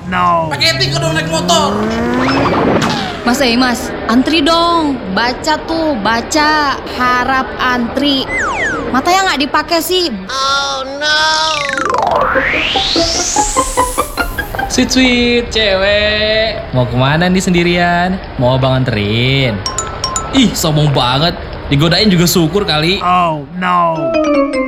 no. Pakai etika dong naik motor. Mas, antri dong. Baca tuh, baca. Harap antri. Matanya nggak dipakai sih. Oh no. Sweet cewek. Mau kemana nih sendirian? Mau abang anterin? Ih, sombong banget. Digodain juga syukur kali. Oh no.